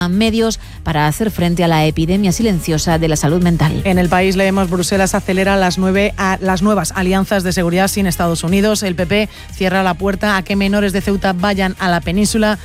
medios para hacer frente a la epidemia silenciosa de la salud mental. En El País leemos: Bruselas acelera las nuevas alianzas de seguridad sin Estados Unidos. El PP cierra la puerta a que menores de Ceuta vayan a la península.